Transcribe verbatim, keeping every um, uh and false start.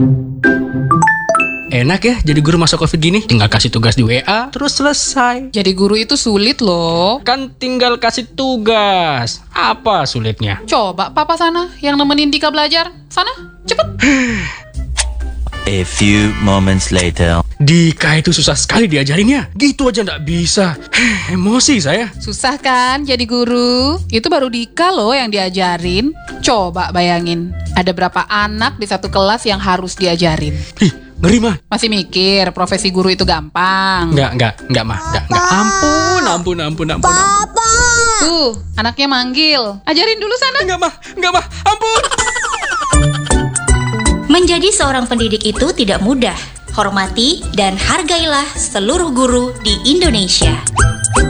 Enak ya jadi guru masa covid gini, tinggal kasih tugas di W A terus selesai. Jadi guru itu sulit loh. Kan tinggal kasih tugas, apa sulitnya? Coba papa sana yang nemenin Dika belajar. Sana, cepet. A few moments later. Dika itu susah sekali diajarinnya, gitu aja nggak bisa. Emosi saya. Susah kan jadi guru? Itu baru Dika loh yang diajarin. Coba bayangin, ada berapa anak di satu kelas yang harus diajarin? Ih, ngeri mah. Masih mikir profesi guru itu gampang? Nggak, nggak, nggak mah, nggak, nggak. Ampun, ampun, ampun, ampun, ampun. Tuh, anaknya manggil. Ajarin dulu sana. Nggak mah, nggak mah, ampun. Menjadi seorang pendidik itu tidak mudah. Hormati dan hargailah seluruh guru di Indonesia.